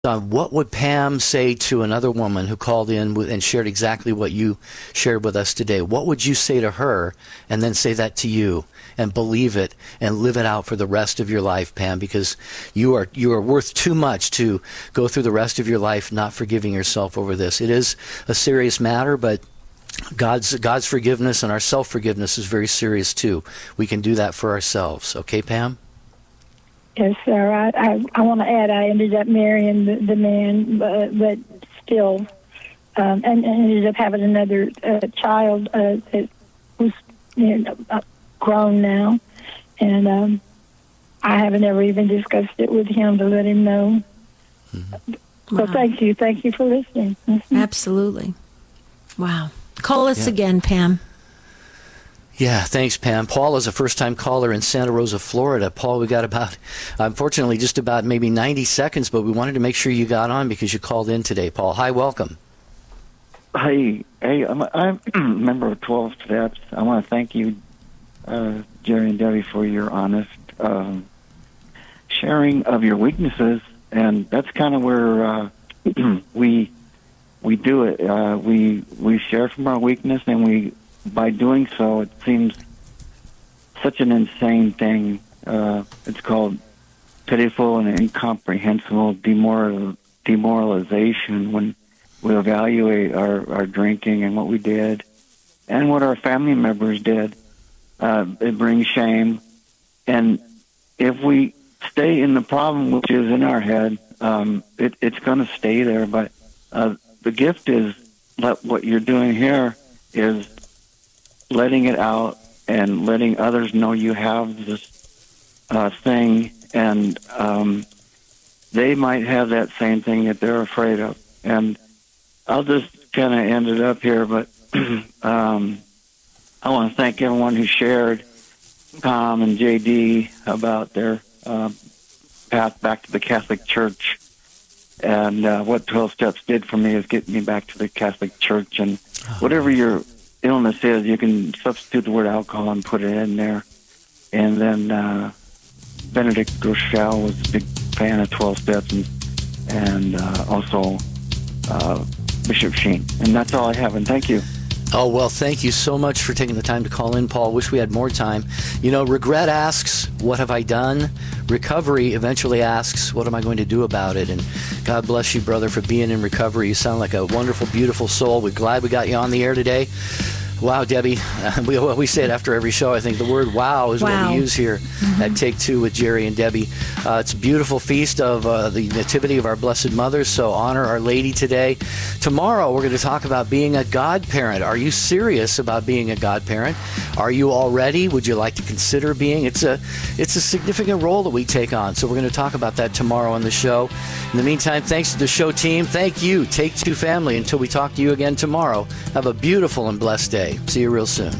What would Pam say to another woman who called in and shared exactly what you shared with us today? What would you say to her, and then say that to you, and believe it and live it out for the rest of your life, Pam? Because you are worth too much to go through the rest of your life not forgiving yourself over this. It is a serious matter, but God's forgiveness and our self-forgiveness is very serious too. We can do that for ourselves. Okay, Pam? Yes, sir. I want to add, I ended up marrying the man, but still, and ended up having another child that was grown now, and I haven't ever even discussed it with him to let him know. Mm-hmm. So thank you for listening. Mm-hmm. Absolutely. Wow. Call us again, Pam. Yeah, thanks, Pam. Paul is a first-time caller in Santa Rosa, Florida. Paul, we got unfortunately, just about maybe 90 seconds, but we wanted to make sure you got on because you called in today, Paul. Hi, welcome. Hey, I'm a member of 12 Steps. I want to thank you, Jerry and Debbie, for your honest sharing of your weaknesses, and that's kind of where we do it. We share from our weakness, and by doing so, it seems such an insane thing. It's called pitiful and incomprehensible demoralization when we evaluate our drinking and what we did and what our family members did. It brings shame. And if we stay in the problem, which is in our head, it's going to stay there. But the gift is what you're doing here is letting it out and letting others know you have this thing, and they might have that same thing that they're afraid of. And I'll just kind of end it up here, but I want to thank everyone who shared, Tom and JD, about their path back to the Catholic Church. And what 12 Steps did for me is get me back to the Catholic Church. And whatever your illness is, you can substitute the word alcohol and put it in there. And then Benedict Groeschel was a big fan of 12 Steps, and also Bishop Sheen. And that's all I have, and thank you. Oh, well, thank you so much for taking the time to call in, Paul. Wish we had more time. Regret asks, what have I done? Recovery eventually asks, what am I going to do about it? And God bless you, brother, for being in recovery. You sound like a wonderful, beautiful soul. We're glad we got you on the air today. Wow, Debbie. We say it after every show. I think the word wow is what we use here at Take Two with Jerry and Debbie. It's a beautiful feast of the Nativity of our Blessed Mother, so honor Our Lady today. Tomorrow, we're going to talk about being a godparent. Are you serious about being a godparent? Are you already? Would you like to consider being? It's a significant role that we take on, so we're going to talk about that tomorrow on the show. In the meantime, thanks to the show team. Thank you, Take Two family. Until we talk to you again tomorrow, have a beautiful and blessed day. See you real soon.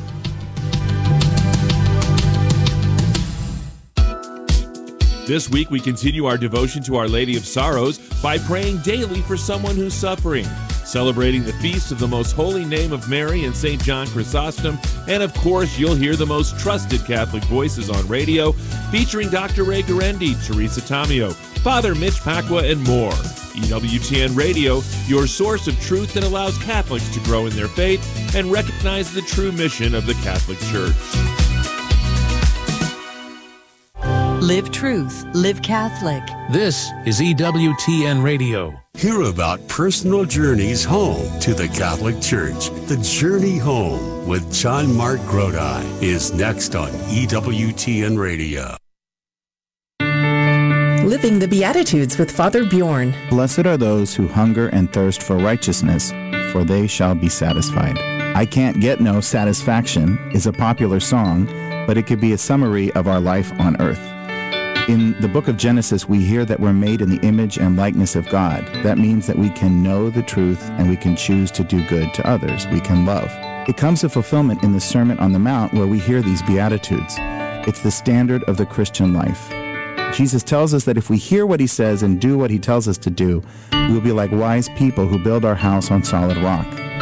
This week we continue our devotion to Our Lady of Sorrows by praying daily for someone who's suffering, celebrating the feast of the most holy name of Mary and St. John Chrysostom, and of course you'll hear the most trusted Catholic voices on radio, featuring Dr. Ray Guarendi, Teresa Tomeo, Father Mitch Pacwa, and more. EWTN Radio, your source of truth that allows Catholics to grow in their faith and recognize the true mission of the Catholic Church. Live truth, live Catholic. This is EWTN Radio. Hear about personal journeys home to the Catholic Church. The Journey Home with John Mark Grodi is next on EWTN Radio. Living the Beatitudes with Father Bjorn. Blessed are those who hunger and thirst for righteousness, for they shall be satisfied. I Can't Get No Satisfaction is a popular song, but it could be a summary of our life on earth. In the book of Genesis, we hear that we're made in the image and likeness of God. That means that we can know the truth and we can choose to do good to others. We can love. It comes to fulfillment in the Sermon on the Mount, where we hear these Beatitudes. It's the standard of the Christian life. Jesus tells us that if we hear what he says and do what he tells us to do, we will be like wise people who build our house on solid rock.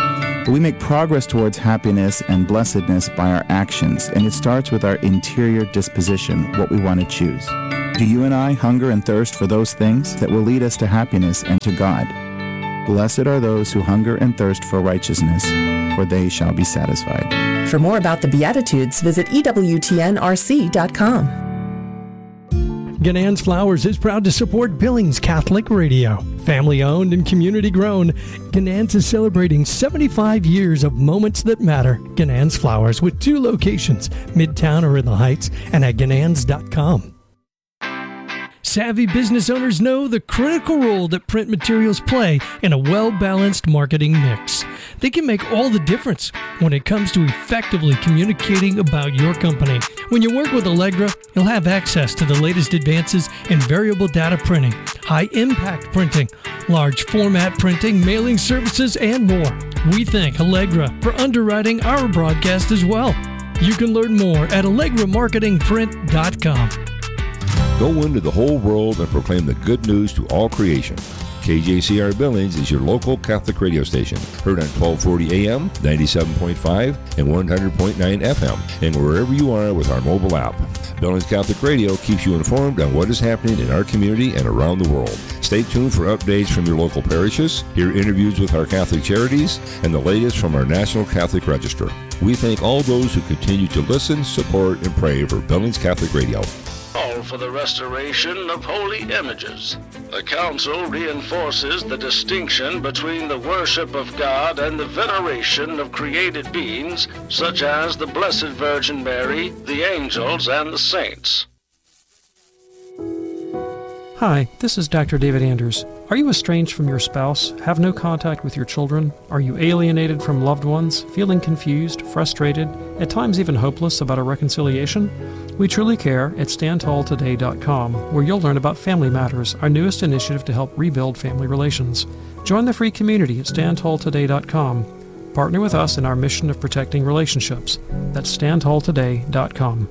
We make progress towards happiness and blessedness by our actions, and it starts with our interior disposition, what we want to choose. Do you and I hunger and thirst for those things that will lead us to happiness and to God? Blessed are those who hunger and thirst for righteousness, for they shall be satisfied. For more about the Beatitudes, visit EWTNRC.com. Ganann's Flowers is proud to support Billings Catholic Radio. Family owned and community grown, Ganann's is celebrating 75 years of moments that matter. Ganann's Flowers with 2 locations, Midtown or in the Heights, and at Ganann's.com. Savvy business owners know the critical role that print materials play in a well-balanced marketing mix. They can make all the difference when it comes to effectively communicating about your company. When you work with Allegra, you'll have access to the latest advances in variable data printing, high-impact printing, large format printing, mailing services, and more. We thank Allegra for underwriting our broadcast as well. You can learn more at AllegraMarketingPrint.com. Go into the whole world and proclaim the good news to all creation. KJCR Billings is your local Catholic radio station, heard on 1240 AM, 97.5, and 100.9 FM, and wherever you are with our mobile app. Billings Catholic Radio keeps you informed on what is happening in our community and around the world. Stay tuned for updates from your local parishes, hear interviews with our Catholic charities, and the latest from our National Catholic Register. We thank all those who continue to listen, support, and pray for Billings Catholic Radio. All for the restoration of holy images. The Council reinforces the distinction between the worship of God and the veneration of created beings, such as the Blessed Virgin Mary, the angels, and the saints. Hi, this is Dr. David Anders. Are you estranged from your spouse, have no contact with your children? Are you alienated from loved ones, feeling confused, frustrated, at times even hopeless about a reconciliation? We truly care at StandTallToday.com, where you'll learn about Family Matters, our newest initiative to help rebuild family relations. Join the free community at StandTallToday.com. Partner with us in our mission of protecting relationships. That's StandTallToday.com.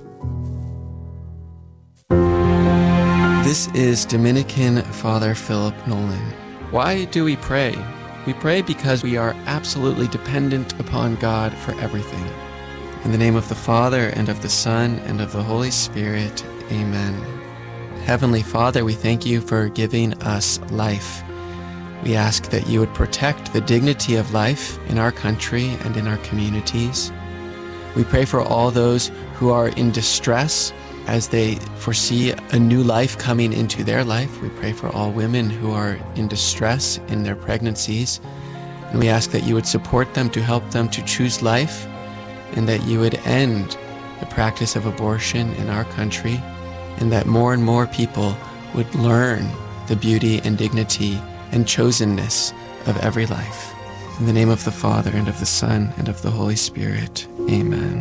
This is Dominican Father Philip Nolan. Why do we pray? We pray because we are absolutely dependent upon God for everything. In the name of the Father, and of the Son, and of the Holy Spirit, amen. Heavenly Father, we thank you for giving us life. We ask that you would protect the dignity of life in our country and in our communities. We pray for all those who are in distress as they foresee a new life coming into their life. We pray for all women who are in distress in their pregnancies. And we ask that you would support them to help them to choose life, and that you would end the practice of abortion in our country, and that more and more people would learn the beauty and dignity and chosenness of every life. In the name of the Father, and of the Son, and of the Holy Spirit, amen.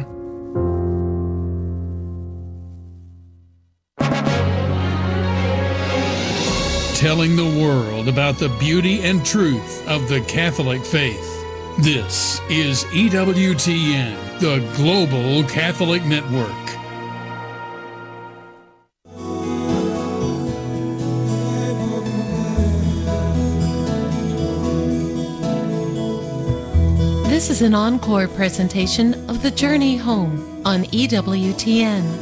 Telling the world about the beauty and truth of the Catholic faith. This is EWTN, the Global Catholic Network. This is an encore presentation of The Journey Home on EWTN.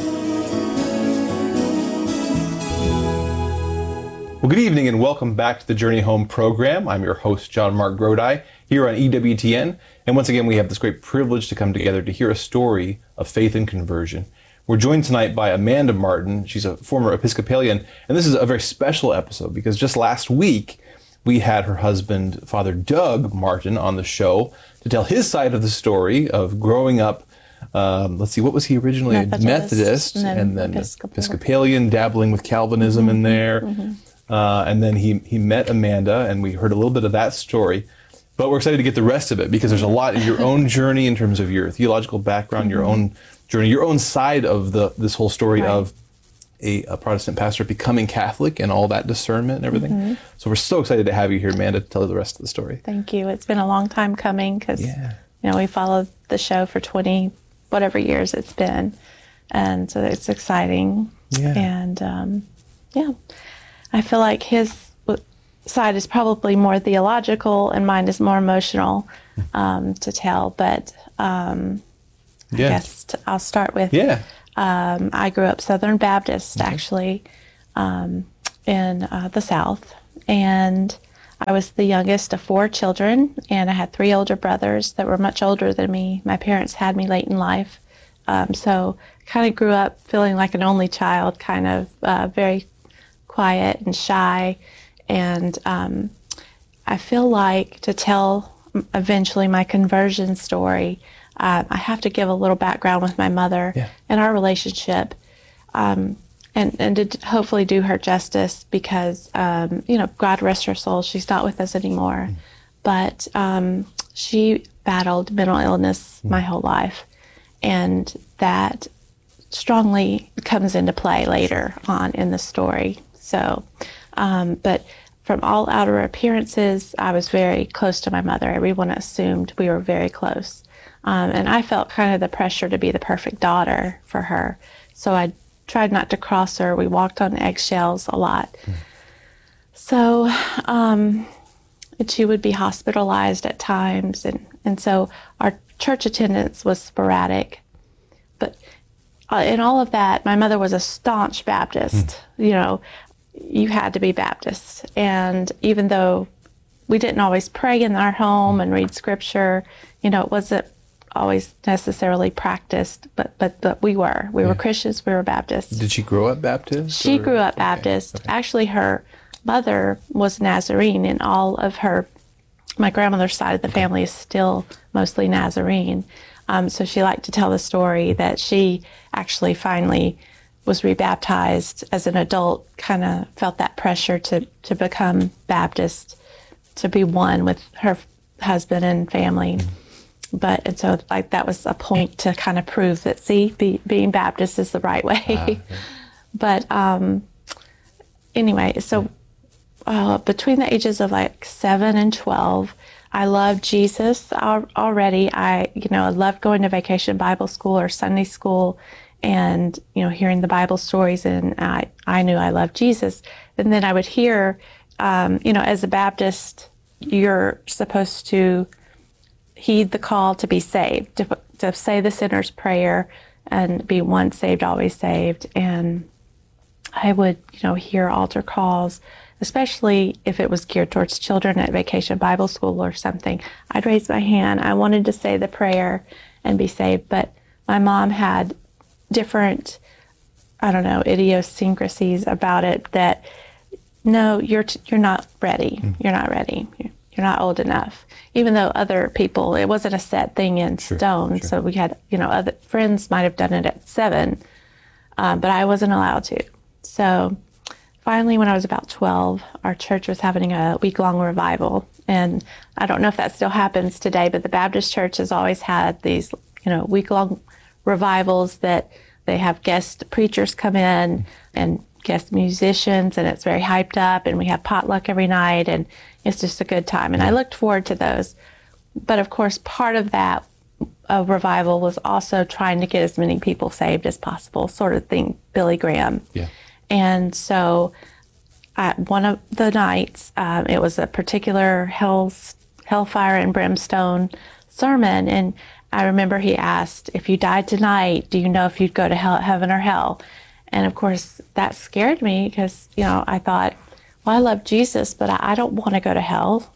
Well, good evening and welcome back to the Journey Home program. I'm your host, John Mark Grodi, here on EWTN. And once again, we have this great privilege to come together to hear a story of faith and conversion. We're joined tonight by Amanda Martin. She's a former Episcopalian. And this is a very special episode because just last week, we had her husband, Father Doug Martin, on the show to tell his side of the story of growing up. Let's see, what was he originally? Methodist and then Episcopalian, dabbling with Calvinism in there. Mm-hmm. And then he met Amanda, and we heard a little bit of that story. But we're excited to get the rest of it because there's a lot in your own journey in terms of your theological background, your own journey, your own side of this whole story of a Protestant pastor becoming Catholic and all that discernment and everything. Mm-hmm. So we're so excited to have you here, Amanda, to tell the rest of the story. Thank you. It's been a long time coming because we followed the show for 20 whatever years it's been, and so it's exciting. And I feel like side is probably more theological and mine is more emotional to tell. But I guess I'll start with, I grew up Southern Baptist, actually, in the South. And I was the youngest of 4 children, and I had 3 older brothers that were much older than me. My parents had me late in life. So kind of grew up feeling like an only child, kind of very quiet and shy. And I feel like to tell eventually my conversion story, I have to give a little background with my mother and our relationship, and to hopefully do her justice because, God rest her soul, she's not with us anymore. But she battled mental illness my whole life, and that strongly comes into play later on in the story. So, but from all outer appearances, I was very close to my mother. Everyone assumed we were very close. And I felt kind of the pressure to be the perfect daughter for her. So I tried not to cross her. We walked on eggshells a lot. So she would be hospitalized at times. And so our church attendance was sporadic. But in all of that, my mother was a staunch Baptist. You had to be Baptist. And even though we didn't always pray in our home and read scripture, it wasn't always necessarily practiced, but we were. We were Christians, we were Baptists. Did she grow up Baptist? She grew up Baptist. Okay. Actually, her mother was Nazarene, and all of my grandmother's side of the family is still mostly Nazarene. So she liked to tell the story that she actually finally was rebaptized as an adult, kind of felt that pressure to become Baptist, to be one with her husband and family. And so that was a point to kind of prove that, being Baptist is the right way. But anyway, so between the ages of 7 and 12, I loved Jesus already. I loved going to Vacation Bible School or Sunday school and, hearing the Bible stories, and I knew I loved Jesus. And then I would hear, as a Baptist, you're supposed to heed the call to be saved, to say the sinner's prayer and be once saved, always saved. And I would, hear altar calls, especially if it was geared towards children at Vacation Bible School or something. I'd raise my hand. I wanted to say the prayer and be saved, but my mom had different, idiosyncrasies about it that, no, you're not ready. You're not ready. You're not old enough. Even though other people, it wasn't a set thing in stone. Sure. So we had, other friends might have done it at 7, but I wasn't allowed to. So finally, when I was about 12, our church was having a week-long revival. And I don't know if that still happens today, but the Baptist church has always had these, week-long revivals that they have guest preachers come in and guest musicians, and it's very hyped up, and we have potluck every night, and it's just a good time. And I looked forward to those. But of course, part of that revival was also trying to get as many people saved as possible, sort of thing, Billy Graham. Yeah. And so at one of the nights, it was a particular hellfire and brimstone sermon, and I remember he asked, if you died tonight, do you know if you'd go to heaven or hell? And of course, that scared me because, I thought, well, I love Jesus, but I don't want to go to hell,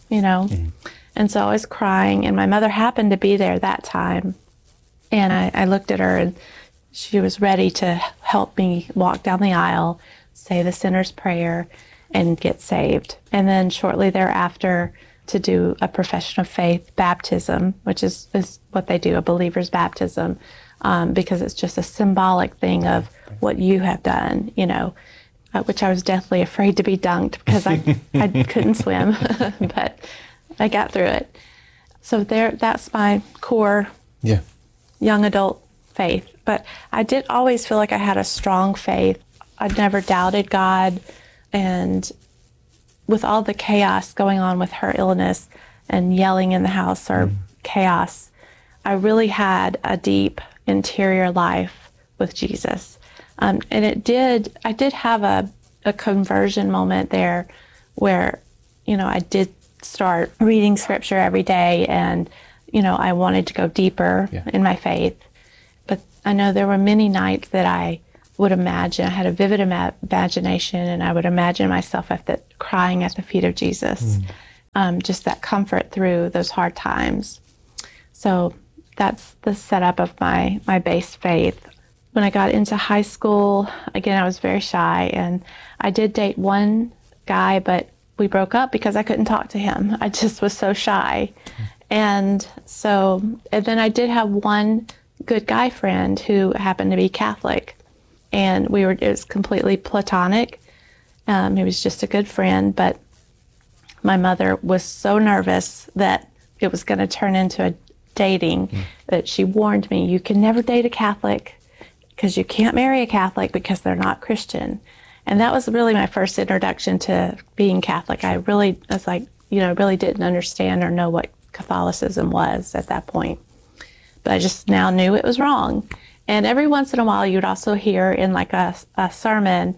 And so I was crying, and my mother happened to be there that time. And I looked at her, and she was ready to help me walk down the aisle, say the sinner's prayer, and get saved. And then shortly thereafter, to do a profession of faith baptism, which is what they do, a believer's baptism, because it's just a symbolic thing of what you have done, which I was deathly afraid to be dunked because I couldn't swim, but I got through it. So that's my core young adult faith. But I did always feel like I had a strong faith. I'd never doubted God, and with all the chaos going on with her illness and yelling in the house or chaos, I really had a deep interior life with Jesus. And I did have a conversion moment there where, I did start reading scripture every day, and, I wanted to go deeper in my faith. But I know there were many nights that I would imagine, I had a vivid imagination, and I would imagine myself crying at the feet of Jesus. Just that comfort through those hard times. So that's the setup of my base faith. When I got into high school, again, I was very shy, and I did date one guy, but we broke up because I couldn't talk to him. I just was so shy. And then I did have one good guy friend who happened to be Catholic, and it was completely platonic. He was just a good friend, but my mother was so nervous that it was going to turn into a dating that she warned me, you can never date a Catholic because you can't marry a Catholic because they're not Christian. And that was really my first introduction to being Catholic. I really didn't understand or know what Catholicism was at that point. But I just now knew it was wrong. And every once in a while, you'd also hear in like a sermon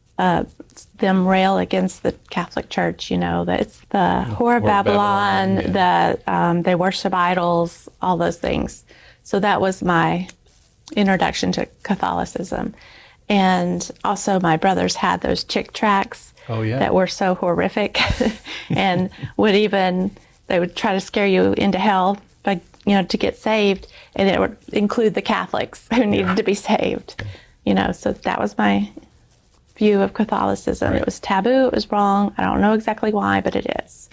them rail against the Catholic Church, that it's the whore of Babylon, they worship idols, all those things. So that was my introduction to Catholicism. And also my brothers had those chick tracts that were so horrific and they would try to scare you into hell by, to get saved, and it would include the Catholics who needed to be saved. So that was my view of Catholicism. It was taboo, it was wrong. I don't know exactly why, but it is.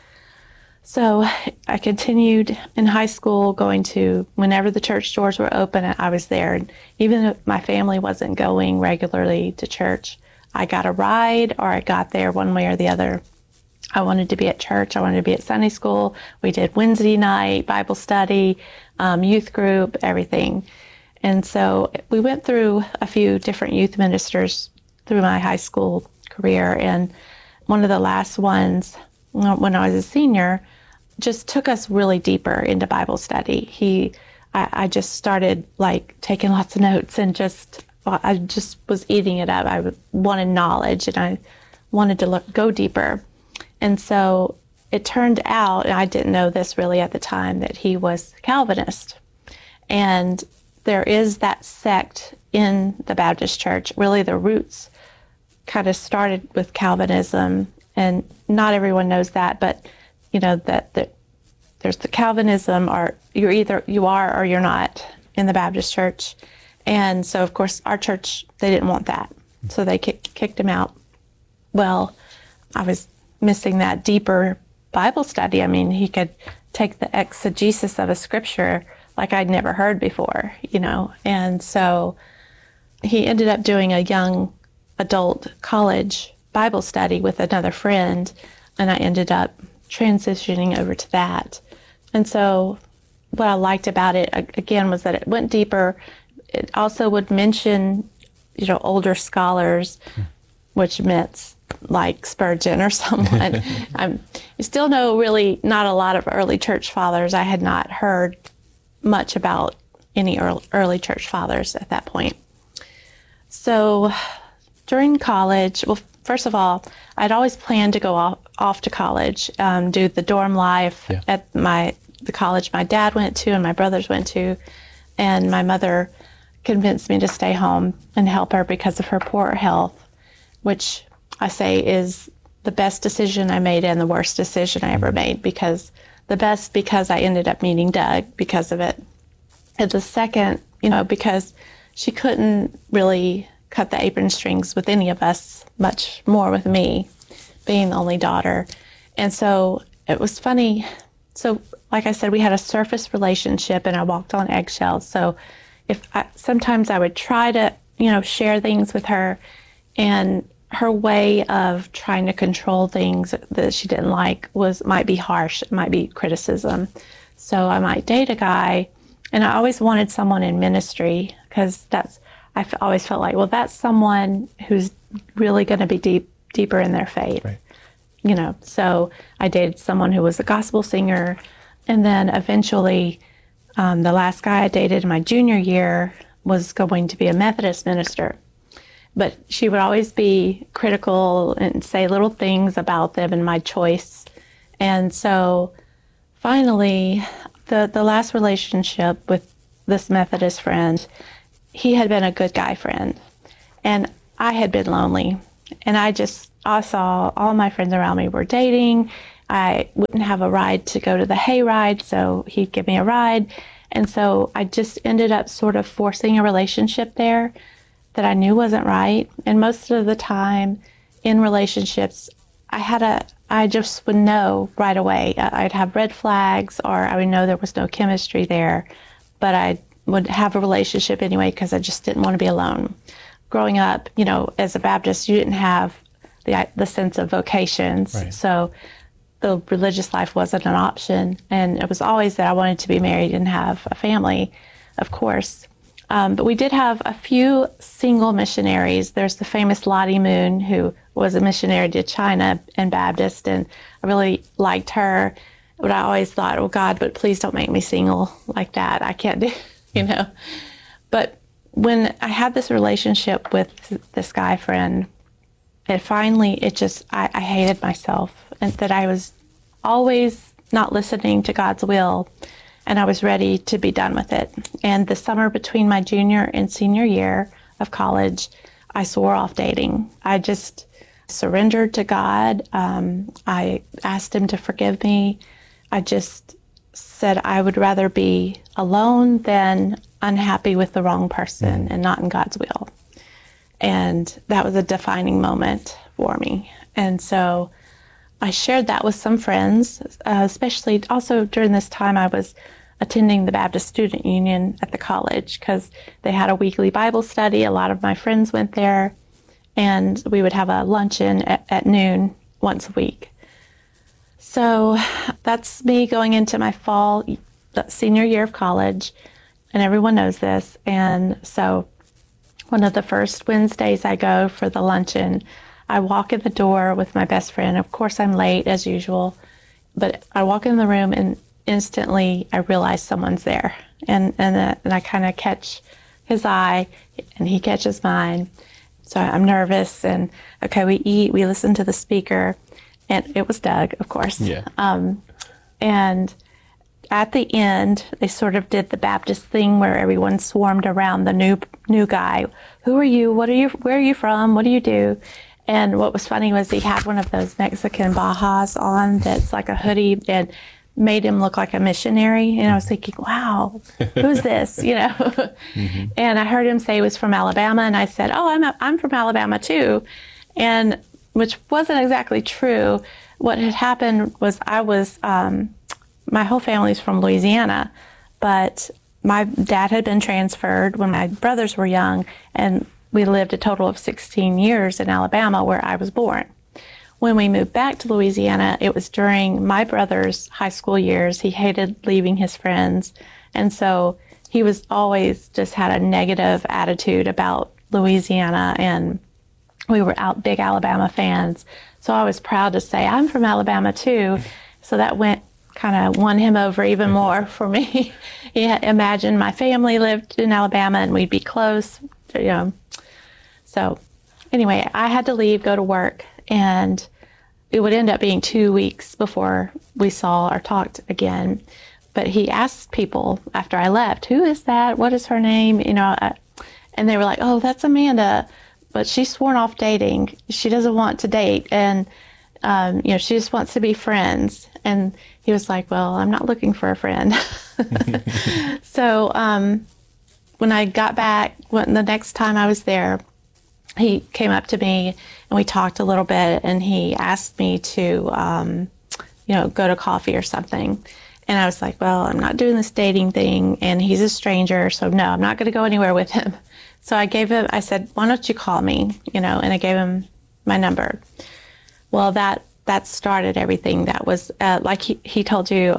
So I continued in high school going to, whenever the church doors were open, I was there. And even if my family wasn't going regularly to church, I got a ride or I got there one way or the other. I wanted to be at church. I wanted to be at Sunday school. We did Wednesday night, Bible study, youth group, everything. And so we went through a few different youth ministers through my high school career. And one of the last ones, when I was a senior, just took us really deeper into Bible study. I just started taking lots of notes and I just was eating it up. I wanted knowledge and I wanted to go deeper. And so it turned out, and I didn't know this really at the time, that he was Calvinist. And there is that sect in the Baptist Church. Really, the roots kind of started with Calvinism, and not everyone knows that, but that there's the Calvinism, or you are or you're not in the Baptist Church. And so, of course, our church, they didn't want that. So they kicked him out. Well, I was missing that deeper Bible study. I mean, he could take the exegesis of a scripture like I'd never heard before, And so he ended up doing a young adult college Bible study with another friend, and I ended up transitioning over to that. And so what I liked about it, again, was that it went deeper. It also would mention, older scholars, which meant like Spurgeon or someone. I still know really not a lot of early church fathers. I had not heard much about any early church fathers at that point. So during college, well, first of all, I'd always planned to go off to college, do the dorm life at the college my dad went to and my brothers went to, and my mother convinced me to stay home and help her because of her poor health, which I say is the best decision I made and the worst decision I ever made. Because the best, because I ended up meeting Doug because of it. And the second, because she couldn't really cut the apron strings with any of us, much more with me, being the only daughter. And so it was funny. So like I said, we had a surface relationship and I walked on eggshells. So sometimes I would try to, share things with her, and her way of trying to control things that she didn't like might be harsh, it might be criticism. So I might date a guy, and I always wanted someone in ministry, because I always felt like, well, that's someone who's really going to be deeper in their faith. Right. So I dated someone who was a gospel singer, and then eventually the last guy I dated in my junior year was going to be a Methodist minister. but she would always be critical and say little things about them and my choice. And so finally, the last relationship with this Methodist friend, he had been a good guy friend, and I had been lonely. And I saw all my friends around me were dating. I wouldn't have a ride to go to the hayride, so he'd give me a ride. And so I just ended up sort of forcing a relationship there that I knew wasn't right. And most of the time in relationships, I just would know right away. I'd have red flags, or I would know there was no chemistry there, but I would have a relationship anyway because I just didn't want to be alone. Growing up, as a Baptist, you didn't have the sense of vocations. Right. So the religious life wasn't an option. And it was always that I wanted to be married and have a family, of course. But we did have a few single missionaries. There's the famous Lottie Moon, who was a missionary to China and Baptist, and I really liked her. But I always thought, oh God, but please don't make me single like that. I can't do, But when I had this relationship with this guy friend, I hated myself, and that I was always not listening to God's will, and I was ready to be done with it. And the summer between my junior and senior year of college, I swore off dating. I just surrendered to God. I asked him to forgive me. I just said I would rather be alone than unhappy with the wrong person and not in God's will. And that was a defining moment for me. And so I shared that with some friends, especially also during this time I was attending the Baptist Student Union at the college, because they had a weekly Bible study. A lot of my friends went there, and we would have a luncheon at noon once a week. So that's me going into my senior year of college, and everyone knows this. And so one of the first Wednesdays I go for the luncheon, I walk in the door with my best friend. Of course, I'm late as usual, but I walk in the room and instantly I realize someone's there. And I kind of catch his eye and he catches mine. So I'm nervous, and okay, we eat, we listen to the speaker, and it was Doug, of course. Yeah. And at the end, they sort of did the Baptist thing where everyone swarmed around the new guy. Who are you? Where are you from? What do you do? And what was funny was he had one of those Mexican Bajas on that's like a hoodie, and made him look like a missionary. And I was thinking, wow, who's this? Mm-hmm. And I heard him say he was from Alabama, and I said, oh, I'm from Alabama too. And which wasn't exactly true. What had happened was my whole family's from Louisiana, but my dad had been transferred when my brothers were young, and we lived a total of 16 years in Alabama, where I was born. When we moved back to Louisiana, it was during my brother's high school years. He hated leaving his friends, and so he was always just had a negative attitude about Louisiana, and we were big Alabama fans. So I was proud to say, I'm from Alabama too. So that kind of won him over even more for me. He imagined my family lived in Alabama and we'd be close, So anyway, I had to leave, go to work, and it would end up being 2 weeks before we saw or talked again. But he asked people after I left, who is that? What is her name? And they were like, oh, that's Amanda, but she's sworn off dating. She doesn't want to date, and she just wants to be friends. And he was like, well, I'm not looking for a friend. So when I got back, the next time I was there, he came up to me and we talked a little bit, and he asked me to, go to coffee or something. And I was like, well, I'm not doing this dating thing, and he's a stranger, so no, I'm not going to go anywhere with him. So I said, why don't you call me, and I gave him my number. Well, that started everything. That was, like he told you,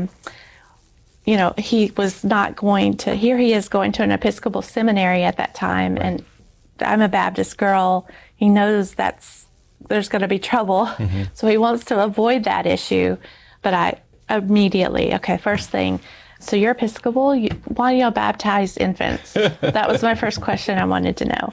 he was not going to, here he is going to an Episcopal seminary at that time, right. And I'm a Baptist girl. He knows there's going to be trouble, so he wants to avoid that issue. But I immediately, first thing, so you're Episcopal, why do y'all baptize infants? That was my first question I wanted to know.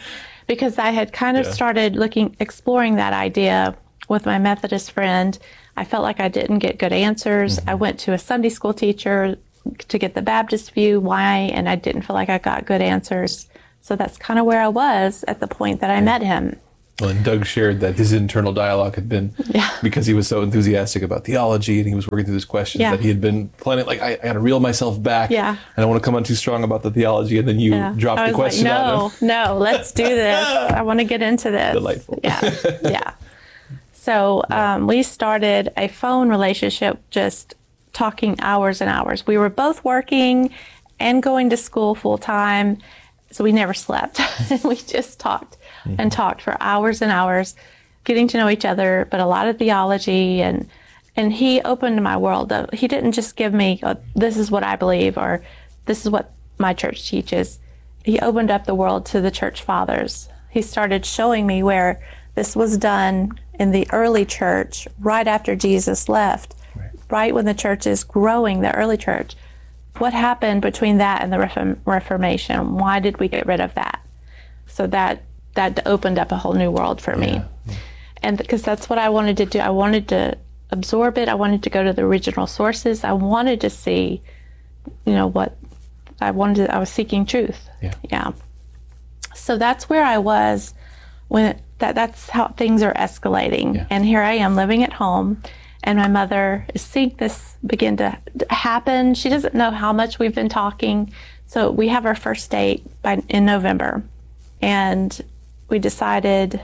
because I had kind of started exploring that idea with my Methodist friend. I felt like I didn't get good answers. I went to a Sunday school teacher to get the Baptist view, why, and I didn't feel like I got good answers. So that's kind of where I was at the point that I met him. Well, and Doug shared that his internal dialogue had been, because he was so enthusiastic about theology and he was working through these questions, that he had been planning, like, I got to reel myself back. And I don't want to come on too strong about the theology. And then you dropped the question on him. No, let's do this. I want to get into this. Delightful. Yeah. So we started a phone relationship, just talking hours and hours. We were both working and going to school full time, so we never slept. We just talked and talked for hours and hours, getting to know each other, but a lot of theology, and he opened my world. He didn't just give me, this is what I believe, or this is what my church teaches. He opened up the world to the church fathers. He started showing me where this was done in the early church, right after Jesus left, right when the church is growing, the early church. What happened between that and the Reformation? Why did we get rid of that? So that opened up a whole new world for me. And because that's what I wanted to do. I wanted to absorb it. I wanted to go to the original sources. I wanted to see, what I wanted. I was seeking truth. Yeah. So that's where I was when that's how things are escalating. And here I am living at home, and my mother is seeing this begin to happen. She doesn't know how much we've been talking. So we have our first date in November, and we decided,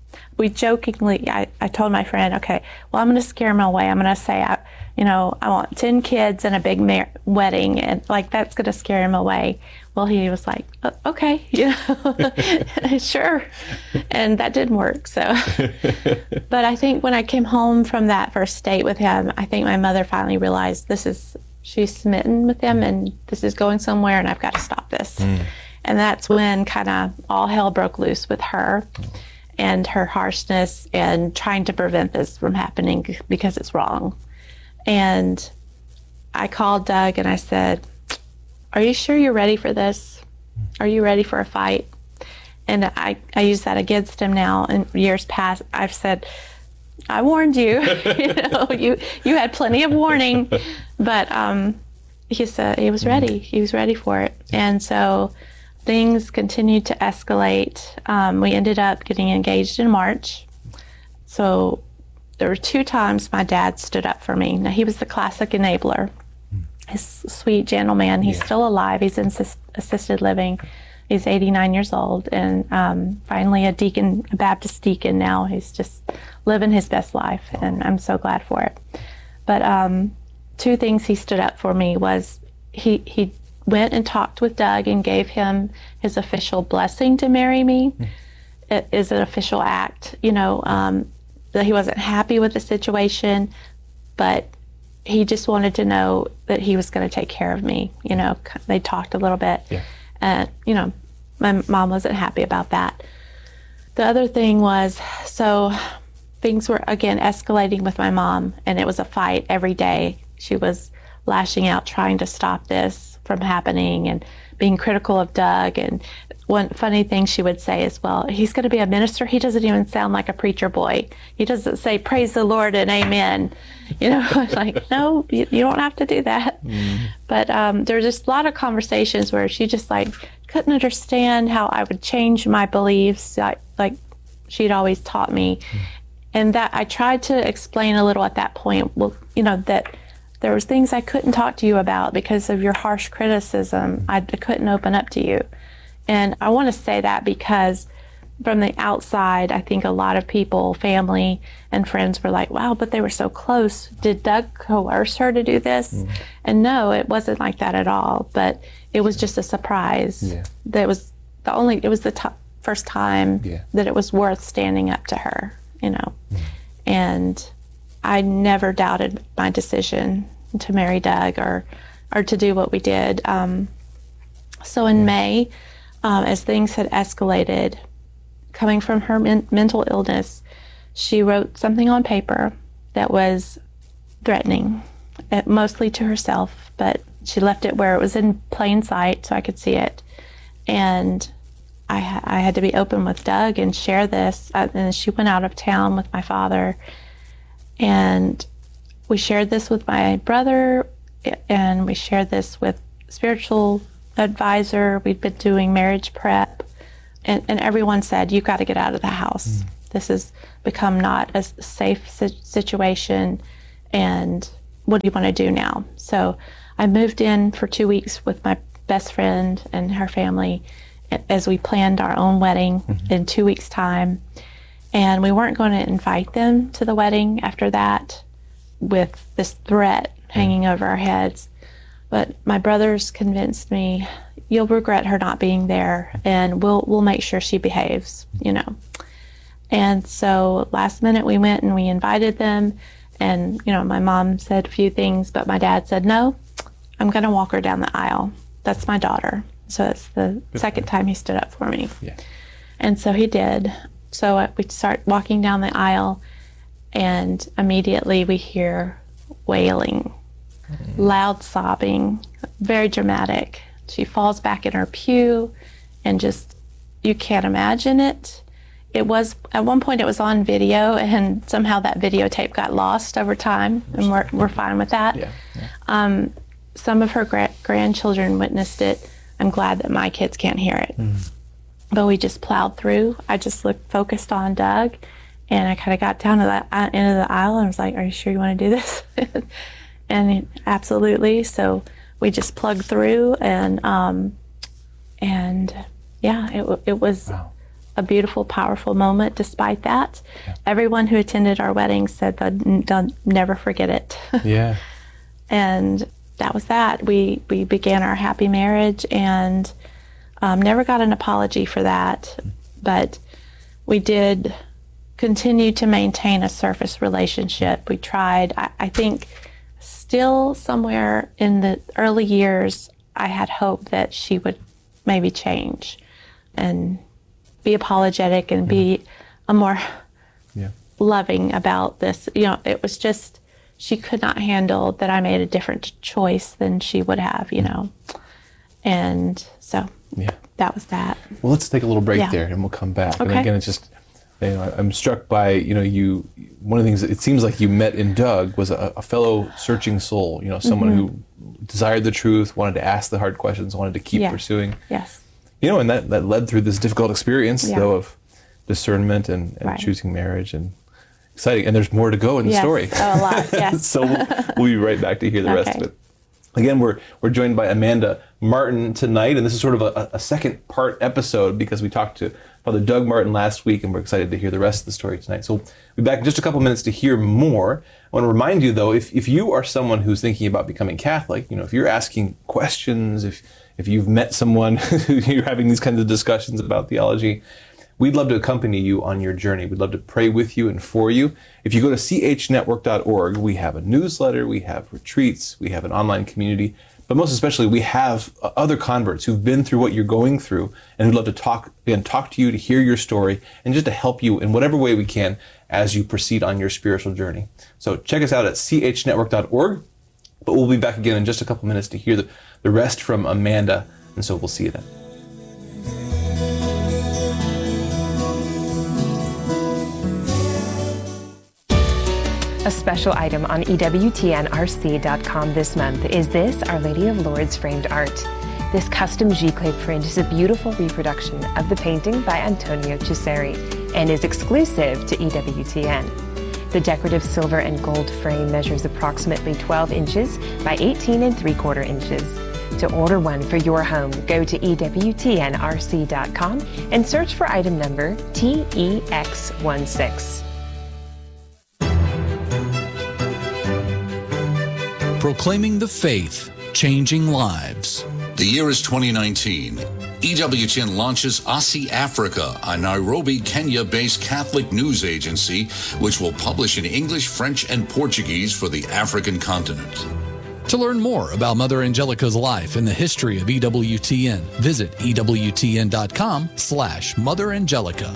I told my friend, okay, well, I'm going to scare him away. I'm going to say, I want 10 kids and a big wedding, and that's going to scare him away. Well, he was like, okay, sure. And that didn't work. So, but I think when I came home from that first date with him, I think my mother finally realized she's smitten with him, and this is going somewhere, and I've got to stop this. And that's when kind of all hell broke loose with her and her harshness and trying to prevent this from happening because it's wrong. And I called Doug and I said, are you sure you're ready for this? Are you ready for a fight? And I use that against him now. In years past, I've said, I warned you. You had plenty of warning. But he said he was ready. He was ready for it. And so things continued to escalate. We ended up getting engaged in March. So there were 2 times my dad stood up for me. Now, he was the classic enabler. He's a sweet, gentle man. He's still alive. He's in assisted living. He's 89 years old, and finally a Baptist deacon now. He's just living his best life, and I'm so glad for it. But 2 things he stood up for me was he went and talked with Doug and gave him his official blessing to marry me. It is an official act, that he wasn't happy with the situation, but he just wanted to know that he was going to take care of me. They talked a little bit. And, my mom wasn't happy about that. The other thing was, so things were, again, escalating with my mom, and it was a fight every day. She was lashing out, trying to stop this from happening and being critical of Doug. And one funny thing she would say is, well, he's going to be a minister. He doesn't even sound like a preacher boy. He doesn't say, praise the Lord and amen. Like, no, you don't have to do that. But there were just a lot of conversations where she just couldn't understand how I would change my beliefs, like she'd always taught me. And that I tried to explain a little at that point, that there was things I couldn't talk to you about because of your harsh criticism. I couldn't open up to you. And I want to say that because from the outside, I think a lot of people, family and friends, were like, wow, but they were so close. Did Doug coerce her to do this? And no, it wasn't like that at all. But it was just a surprise. That was the first time that it was worth standing up to her, And I never doubted my decision to marry Doug or to do what we did. So in May, as things had escalated, coming from her mental illness, she wrote something on paper that was threatening, mostly to herself, but she left it where it was in plain sight so I could see it. And I had to be open with Doug and share this. And she went out of town with my father, and we shared this with my brother, and we shared this with spiritual advisor. We'd been doing marriage prep, and everyone said, "You've got to get out of the house. This has become not a safe situation, and what do you want to do now?" So I moved in for 2 weeks with my best friend and her family as we planned our own wedding in 2 weeks' time. And we weren't going to invite them to the wedding after that with this threat hanging over our heads. But my brothers convinced me, "You'll regret her not being there, and we'll make sure she behaves, you know." And so last minute we went and we invited them, and you know, my mom said a few things, but my dad said, "No, I'm going to walk her down the aisle. That's my daughter." So that's the second time he stood up for me. Yeah. And so he did. So we start walking down the aisle, and immediately we hear wailing, loud sobbing, very dramatic. She falls back in her pew, and just, you can't imagine it. It was, at one point it was on video, and somehow that videotape got lost over time, and we're fine with that. Yeah. Some of her grandchildren witnessed it. I'm glad that my kids can't hear it. But we just plowed through. I just focused on Doug, and I kind of got down to the end of the aisle and was like, "Are you sure you want to do this?" And absolutely. So we just plugged through, and yeah, it was a beautiful, powerful moment. Despite that, everyone who attended our wedding said they'll never forget it. Yeah. And that was that. We began our happy marriage, and never got an apology for that, but we did continue to maintain a surface relationship. We tried. I think still somewhere in the early years, I had hope that she would maybe change and be apologetic and be a more loving about this. You know, it was just, she could not handle that I made a different choice than she would have, you know. And so that was that. Well, let's take a little break there, and we'll come back. Okay. And again, it's just, you know, I'm struck by, you know, one of the things that it seems like you met in Doug was a fellow searching soul, you know, someone who desired the truth, wanted to ask the hard questions, wanted to keep pursuing. Yes. You know, and that led through this difficult experience, though, of discernment and choosing marriage, and exciting. And there's more to go in the story. Oh, a lot, yes. So we'll be right back to hear the rest of it. Again, we're joined by Amanda Martin tonight, and this is sort of a second part episode because we talked to Father Doug Martin last week, and we're excited to hear the rest of the story tonight. So we'll be back in just a couple minutes to hear more. I want to remind you, though, if you are someone who's thinking about becoming Catholic, you know, if you're asking questions, if you've met someone who you're having these kinds of discussions about theology, we'd love to accompany you on your journey. We'd love to pray with you and for you. If you go to chnetwork.org, we have a newsletter, we have retreats, we have an online community, but most especially we have other converts who've been through what you're going through and who'd love to talk to you, to hear your story, and just to help you in whatever way we can as you proceed on your spiritual journey. So check us out at chnetwork.org, but we'll be back again in just a couple minutes to hear the rest from Amanda, and so we'll see you then. A special item on EWTNRC.com this month is this Our Lady of Lourdes framed art. This custom giclée print is a beautiful reproduction of the painting by Antonio Cesari and is exclusive to EWTN. The decorative silver and gold frame measures approximately 12 inches by 18 3/4 inches. To order one for your home, go to EWTNRC.com and search for item number TEX16. Proclaiming the faith, changing lives. The year is 2019. EWTN launches ASI Africa, a Nairobi, Kenya-based Catholic news agency, which will publish in English, French, and Portuguese for the African continent. To learn more about Mother Angelica's life and the history of EWTN, visit EWTN.com/Mother Angelica.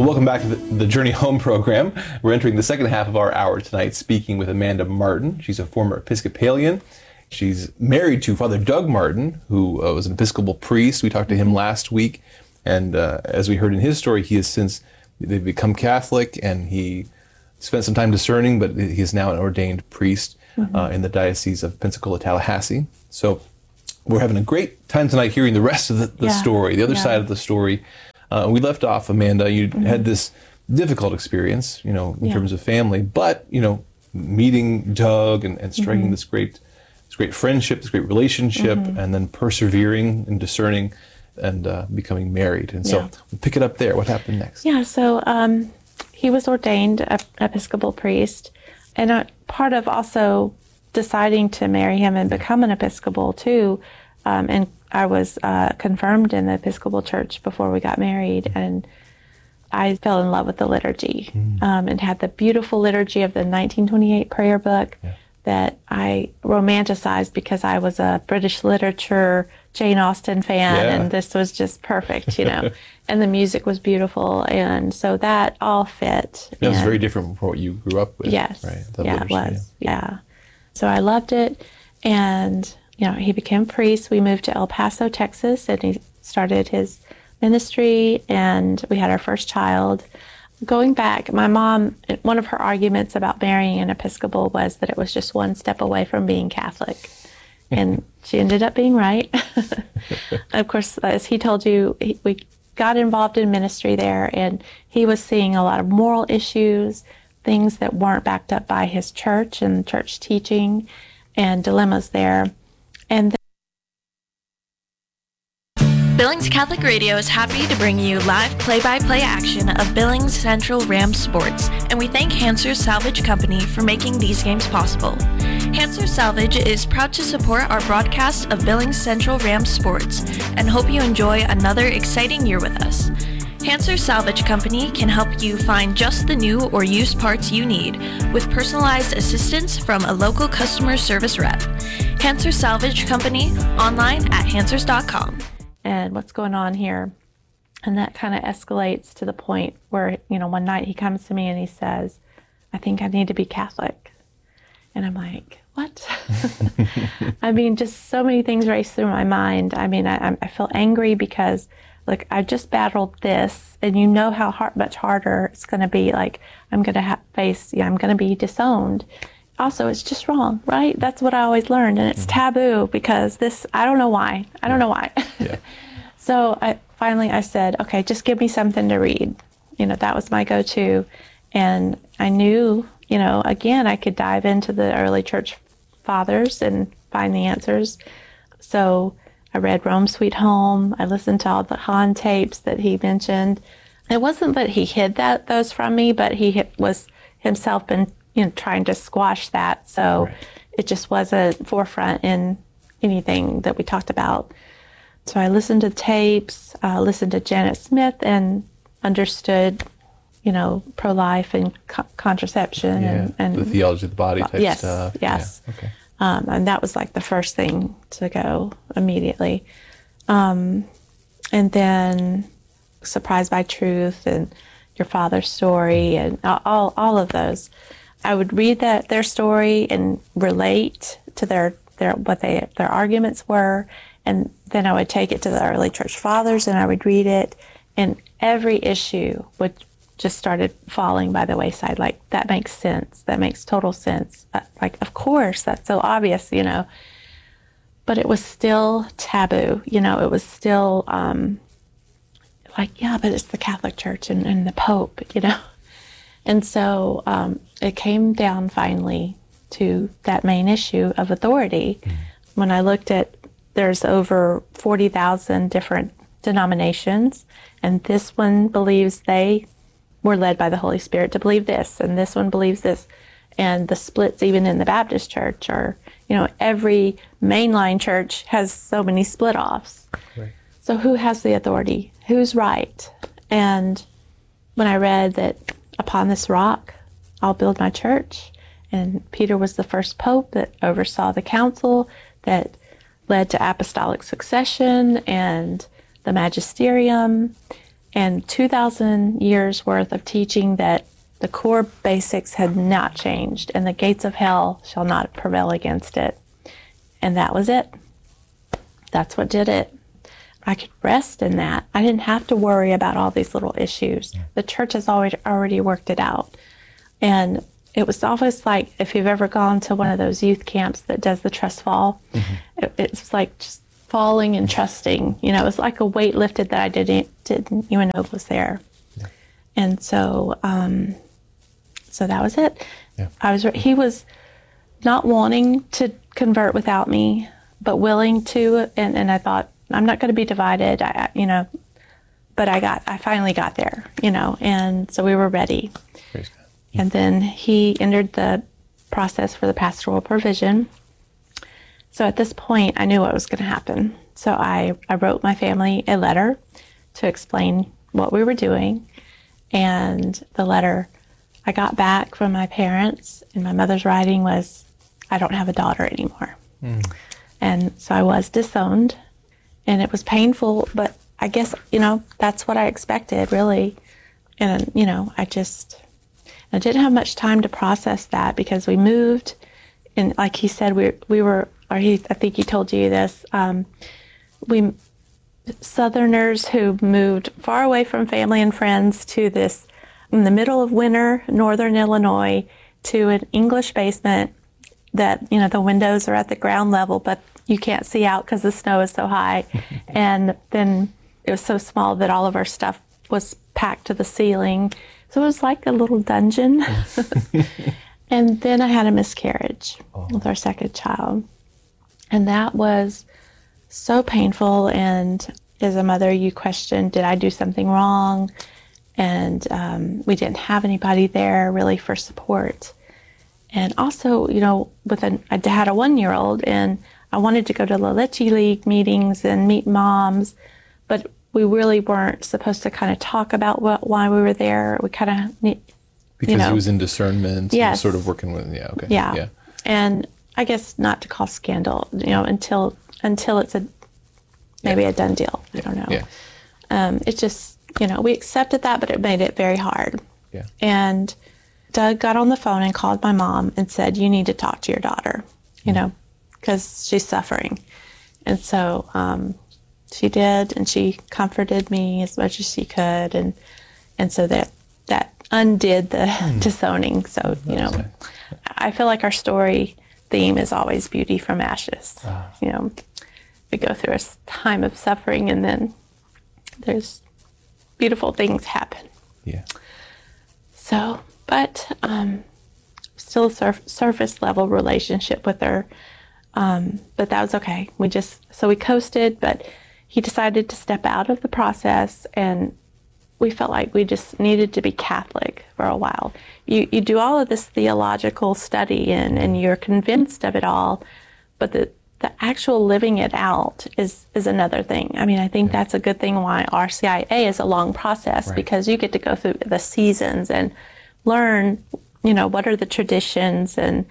Well, welcome back to the Journey Home program. We're entering the second half of our hour tonight, speaking with Amanda Martin. She's a former Episcopalian. She's married to Father Doug Martin, who was an Episcopal priest. We talked to him last week, and as we heard in his story, they've become Catholic, and he spent some time discerning, but he is now an ordained priest in the Diocese of Pensacola-Tallahassee. So we're having a great time tonight hearing the rest of the story, the other side of the story. We left off, Amanda, you had this difficult experience, in terms of family, but, meeting Doug and striking this great friendship, this great relationship, and then persevering and discerning and becoming married. And so we'll pick it up there. What happened next? Yeah, so he was ordained Episcopal priest, and part of also deciding to marry him and become an Episcopal too, and I was confirmed in the Episcopal Church before we got married, and I fell in love with the liturgy and had the beautiful liturgy of the 1928 prayer book that I romanticized because I was a British literature Jane Austen fan, and this was just perfect, and the music was beautiful, and so that all fit. That was very different from what you grew up with. Yes, right? It was. Yeah. So I loved it, and he became a priest. We moved to El Paso, Texas, and he started his ministry, and we had our first child. Going back, my mom, one of her arguments about marrying an Episcopal was that it was just one step away from being Catholic. And she ended up being right. Of course, as he told you, we got involved in ministry there, and he was seeing a lot of moral issues, things that weren't backed up by his church and church teaching, and dilemmas there. And Billings Catholic Radio is happy to bring you live play-by-play action of Billings Central Rams sports, and we thank Hanser Salvage Company for making these games possible. Hanser Salvage is proud to support our broadcast of Billings Central Rams sports, and hope you enjoy another exciting year with us. Hanser Salvage Company can help you find just the new or used parts you need, with personalized assistance from a local customer service rep. Hanser Salvage Company, online at hansers.com. And what's going on here? And that kind of escalates to the point where, one night he comes to me and he says, I think I need to be Catholic. And I'm like, what? I mean, just so many things race through my mind. I mean, I feel angry because, I just battled this, and how much harder it's going to be. I'm going to I'm going to be disowned. Also, it's just wrong, right? That's what I always learned, and it's taboo because I don't know why. Yeah. So I said, okay, just give me something to read. That was my go-to, and I knew, again, I could dive into the early church fathers and find the answers. So I read Rome Sweet Home. I listened to all the Hahn tapes that he mentioned. It wasn't that he hid those from me, but he was himself been trying to squash that. So it just wasn't forefront in anything that we talked about. So I listened to tapes, listened to Janet Smith, and understood, pro-life and contraception and the theology of the body type stuff. Yes. Yeah. Okay. And that was the first thing to go immediately. And then Surprised by Truth and Your Father's Story and all of those. I would read their story and relate to their arguments were, and then I would take it to the early church fathers and I would read it, and every issue would just started falling by the wayside. That makes sense. That makes total sense. Of course, that's so obvious, But it was still taboo, It was still but it's the Catholic Church and the Pope, And so it came down finally to that main issue of authority. When I looked at, there's over 40,000 different denominations, and this one believes they were led by the Holy Spirit to believe this, and this one believes this. And the splits even in the Baptist church are, every mainline church has so many split-offs. Right. So who has the authority? Who's right? And when I read that upon this rock, I'll build my church, and Peter was the first pope that oversaw the council that led to apostolic succession and the magisterium, and 2,000 years worth of teaching that the core basics had not changed, and the gates of hell shall not prevail against it. And that was it. That's what did it. I could rest in that. I didn't have to worry about all these little issues. The church has already worked it out. And it was always like, if you've ever gone to one of those youth camps that does the trust fall, it's like just falling and trusting. You know, it was like a weight lifted that I didn't even know was there. Yeah. And so, so that was it. Yeah. He was not wanting to convert without me, but willing to. And I thought, I'm not going to be divided, but I finally got there, and so we were ready. Praise God. And then he entered the process for the pastoral provision. So at this point, I knew what was going to happen. So I wrote my family a letter to explain what we were doing. And the letter I got back from my parents, and my mother's writing was, I don't have a daughter anymore. And so I was disowned, and it was painful, but I guess, that's what I expected, really. And, I didn't have much time to process that because we moved, and like he said, I think he told you this, we Southerners who moved far away from family and friends to this, in the middle of winter, northern Illinois, to an English basement that, the windows are at the ground level, but you can't see out because the snow is so high. And then it was so small that all of our stuff was packed to the ceiling. So it was like a little dungeon. And then I had a miscarriage with our second child. And that was so painful. And as a mother, you question, did I do something wrong? And we didn't have anybody there really for support. And also, I had a 1-year-old, and I wanted to go to the Litchi League meetings and meet moms, but we really weren't supposed to kind of talk about why we were there. We kind of need, because he was in discernment, yes, and sort of working with, yeah. And I guess not to cause scandal, until it's maybe a done deal. I don't know. Yeah. It just, we accepted that, but it made it very hard. Yeah. And Doug got on the phone and called my mom and said, you need to talk to your daughter, because she's suffering. And so she did, and she comforted me as much as she could. And so that undid the disowning. So, I feel like our story theme is always beauty from ashes. We go through a time of suffering, and then there's beautiful things happen. Yeah. So, but still a surface level relationship with her. But that was okay. We coasted, but he decided to step out of the process, and we felt like we just needed to be Catholic for a while. You do all of this theological study and you're convinced of it all, but the actual living it out is another thing. I mean, I think that's a good thing why RCIA is a long process, because you get to go through the seasons and learn, what are the traditions and,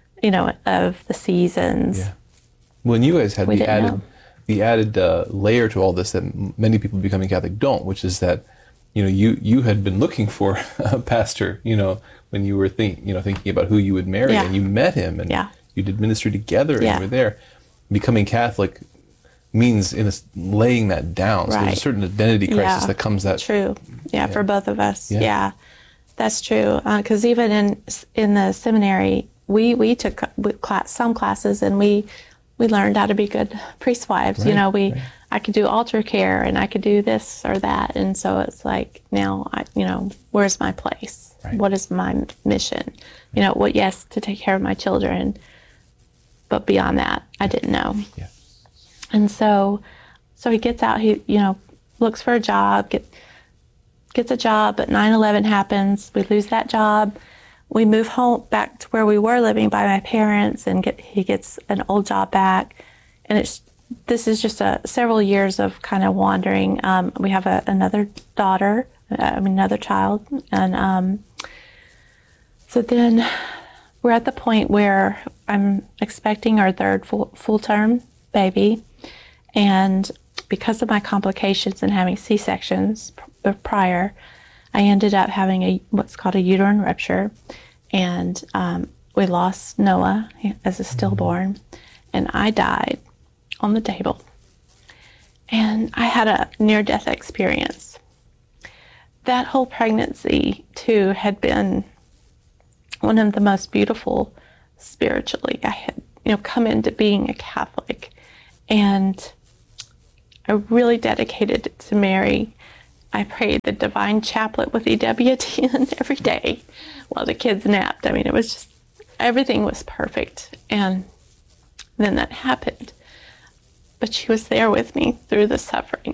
of the seasons. Yeah. Well, and you guys had the added layer to all this that many people becoming Catholic don't, which is that, you had been looking for a pastor, when you were thinking about who you would marry, and you met him, and you did ministry together, and you were there. Becoming Catholic means laying that down. So there's a certain identity crisis that comes that. True. Yeah, for both of us. Yeah, that's true. Because even in the seminary, we took some classes, and we learned how to be good priest wives. I could do altar care, and I could do this or that, and so it's like now, where's my place? Right. What is my mission? Yes, to take care of my children, but beyond that, I didn't know. Yeah. And so he gets out. He looks for a job, gets a job, but 9/11 happens. We lose that job. We move home back to where we were living by my parents, and he gets an old job back, and this is just several years of kind of wandering. We have another daughter, another child, and so then we're at the point where I'm expecting our third full-term baby, and because of my complications and having C-sections prior, I ended up having what's called a uterine rupture, and we lost Noah as a stillborn, and I died on the table. And I had a near-death experience. That whole pregnancy, too, had been one of the most beautiful spiritually. I had, come into being a Catholic, and I really dedicated it to Mary. I prayed the Divine Chaplet with EWTN every day while the kids napped. I mean, it was just, everything was perfect. And then that happened. But she was there with me through the suffering.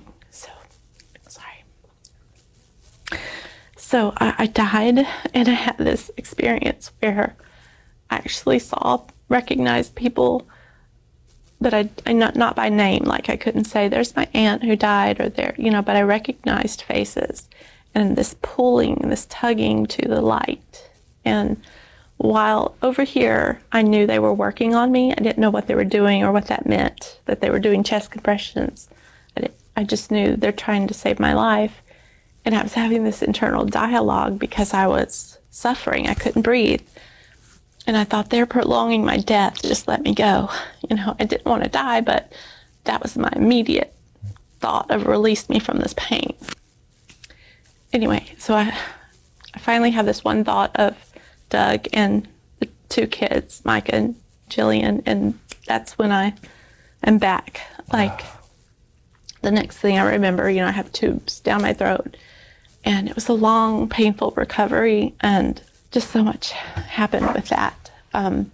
So I died, and I had this experience where I actually recognized people that I not by name, like I couldn't say, there's my aunt who died, or there, but I recognized faces, and this pulling, this tugging to the light. And while over here, I knew they were working on me, I didn't know what they were doing or what that meant, that they were doing chest compressions. I just knew they're trying to save my life. And I was having this internal dialogue because I was suffering. I couldn't breathe. And I thought, they're prolonging my death. Just let me go. I didn't want to die, but that was my immediate thought of release me from this pain. Anyway, so I finally have this one thought of Doug and the two kids, Micah and Jillian, and that's when I am back. Like, the next thing I remember, I have tubes down my throat. And it was a long, painful recovery, and just so much happened with that. And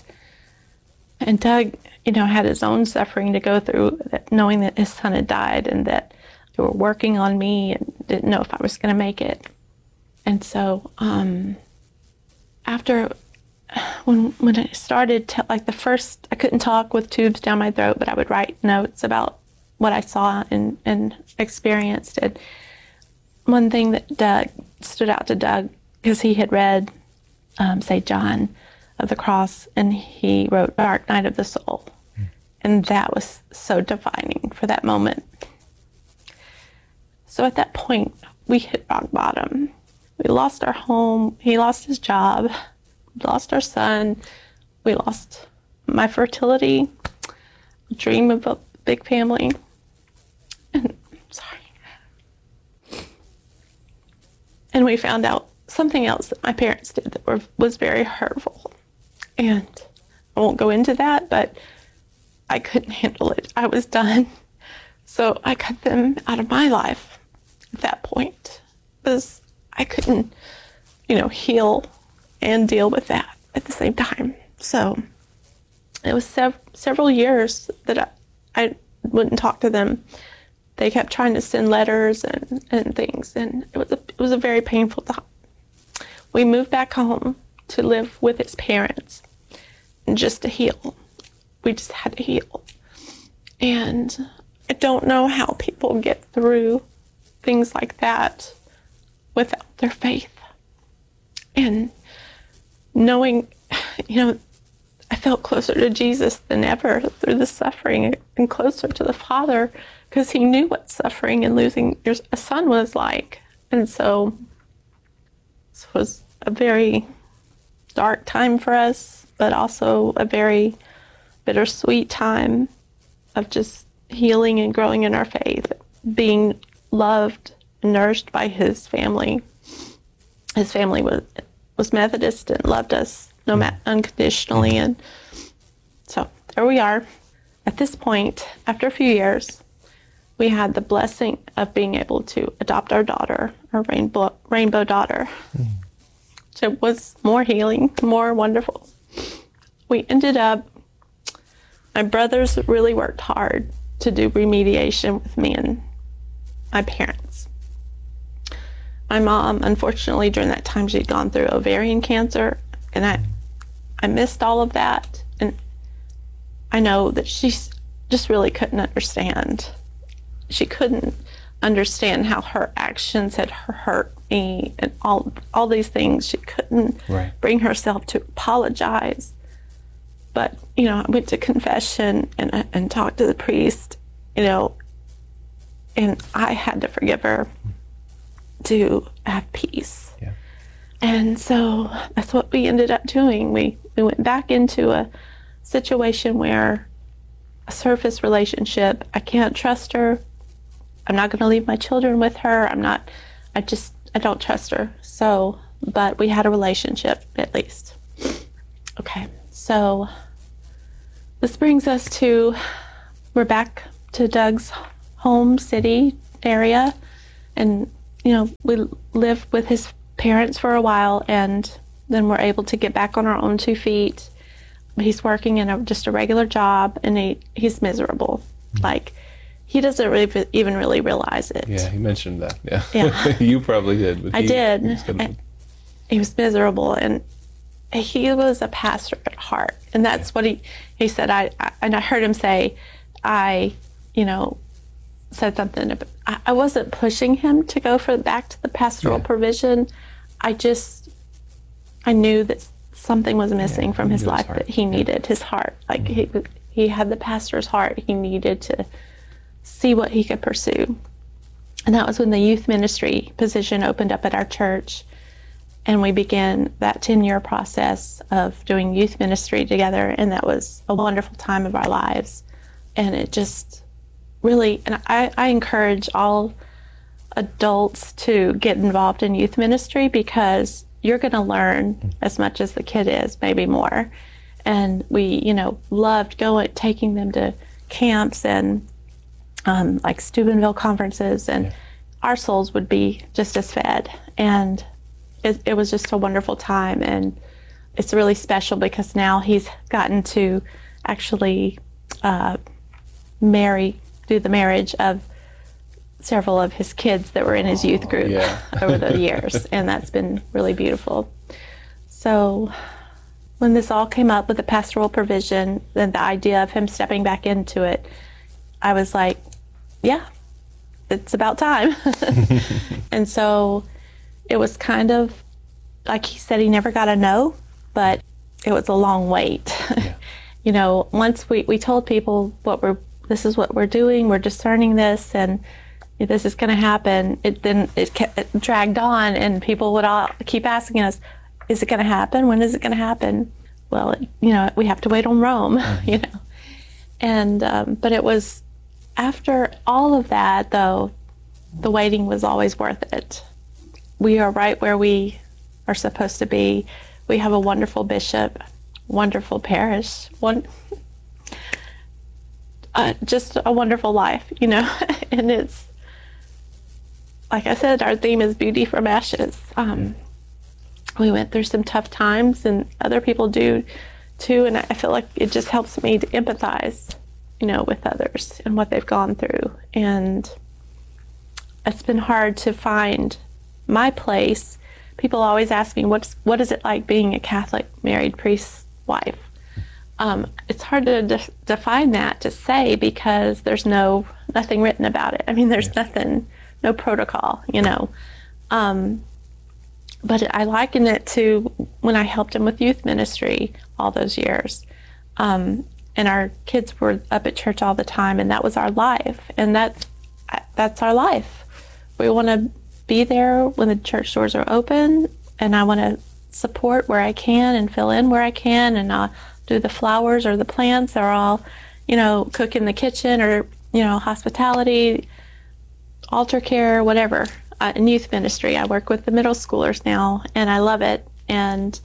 Doug, had his own suffering to go through, knowing that his son had died and that they were working on me and didn't know if I was going to make it. And so after, when I started, I couldn't talk with tubes down my throat, but I would write notes about what I saw and experienced. And one thing that stood out to Doug, because he had read St. John of the Cross, and he wrote Dark Night of the Soul. And that was so defining for that moment. So at that point, we hit rock bottom. We lost our home, he lost his job, we lost our son, we lost my fertility, dream of a big family. And we found out something else that my parents did that was very hurtful. And I won't go into that, but I couldn't handle it. I was done. So I cut them out of my life at that point, because I couldn't, heal and deal with that at the same time. So it was several years that I wouldn't talk to them. They kept trying to send letters and things, and it was a very painful time. We moved back home to live with his parents, just to heal. We just had to heal. And I don't know how people get through things like that without their faith. And knowing, I felt closer to Jesus than ever through the suffering, and closer to the Father, because he knew what suffering and losing a son was like. And so this was a very dark time for us, but also a very bittersweet time of just healing and growing in our faith, being loved and nourished by his family. His family was Methodist and loved us unconditionally. And so there we are. At this point, after a few years, we had the blessing of being able to adopt our daughter, our rainbow daughter. So it was more healing, more wonderful. We ended up, my brothers really worked hard to do remediation with me and my parents. My mom, unfortunately, during that time, she'd gone through ovarian cancer, and I missed all of that. And I know that she just really couldn't understand. She couldn't understand how her actions had hurt me and all these things. She couldn't bring herself to apologize. But, I went to confession and talked to the priest, And I had to forgive her to have peace. Yeah. And so that's what we ended up doing. We went back into a situation where a surface relationship, I can't trust her. I'm not going to leave my children with her. I don't trust her. So, but we had a relationship at least. Okay. So this brings us to, we're back to Doug's home city area, and we lived with his parents for a while, and then we're able to get back on our own 2 feet. He's working in just a regular job, and he's miserable. Like, he doesn't even really realize it. Yeah, he mentioned that. Yeah. Yeah. You probably did. But I did. He was miserable, and he was a pastor at heart, and that's what he said. I heard him say, said something about, I wasn't pushing him to go back to the pastoral provision. I knew that something was missing from his life, that he needed his heart. Like, he had the pastor's heart. He needed to see what he could pursue. And that was when the youth ministry position opened up at our church, and we began that 10-year process of doing youth ministry together, and that was a wonderful time of our lives. And it just really, and I encourage all adults to get involved in youth ministry, because you're going to learn as much as the kid is, maybe more. And we, loved taking them to camps and like Steubenville conferences, and our souls would be just as fed. And it was just a wonderful time, and it's really special because now he's gotten to actually do the marriage of several of his kids that were in his youth group over the years, and that's been really beautiful. So when this all came up with the pastoral provision and the idea of him stepping back into it, I was like, yeah, it's about time. And so it was kind of, like he said, he never got a no, but it was a long wait. Yeah. Once we told people this is what we're doing, we're discerning this, and this is going to happen, it dragged on, and people would all keep asking us, is it going to happen? When is it going to happen? Well, we have to wait on Rome, And, but it was after all of that, though, the waiting was always worth it. We are right where we are supposed to be. We have a wonderful bishop, wonderful parish, just a wonderful life, and it's, like I said, our theme is beauty from ashes. We went through some tough times, and other people do too, and I feel like it just helps me to empathize, with others and what they've gone through. And it's been hard to find my place. People always ask me, what is it like being a Catholic married priest's wife? It's hard to define that, to say, because there's nothing written about it. I mean, there's nothing, no protocol, But I liken it to when I helped him with youth ministry all those years. And our kids were up at church all the time, and that was our life. And that's our life. We want to be there when the church doors are open, and I want to support where I can and fill in where I can, and I'll do the flowers or the plants, or I'll, cook in the kitchen, or, hospitality, altar care, whatever. In youth ministry, I work with the middle schoolers now, and I love it. And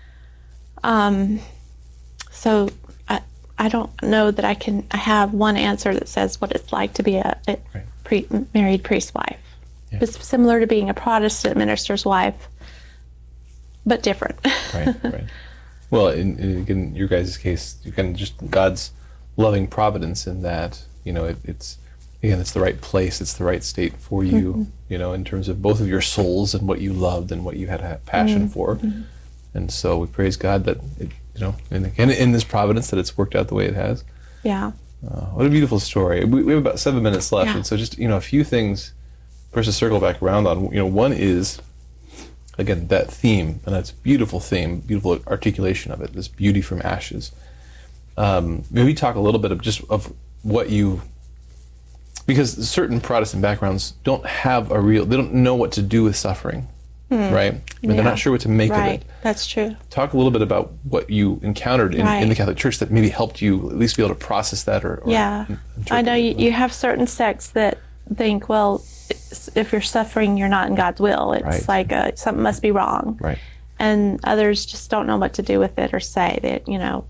so I don't know that I have one answer that says what it's like to be a married priest's wife. Yeah. It's similar to being a Protestant minister's wife, but different. Right. Well, in your guys' case, you can just God's loving providence in that, it's the right place, it's the right state for you, in terms of both of your souls and what you loved and what you had a passion for. Mm-hmm. And so we praise God that, and again, in this providence, that it's worked out the way it has. Yeah. What a beautiful story. We have about 7 minutes left, and so just, a few things for us to circle back around on. One is, again, that theme, and that's a beautiful theme, beautiful articulation of it, this beauty from ashes. Maybe talk a little bit of what you Because certain Protestant backgrounds don't have they don't know what to do with suffering, right? And they're not sure what to make of it. That's true. Talk a little bit about what you encountered in the Catholic Church that maybe helped you at least be able to process that or I know you have certain sects that think, well, if you're suffering, you're not in God's will. It's like something must be wrong. Right. And others just don't know what to do with it or say that,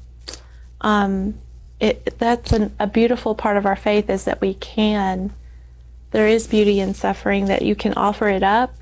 that's a beautiful part of our faith is that there is beauty in suffering, that you can offer it up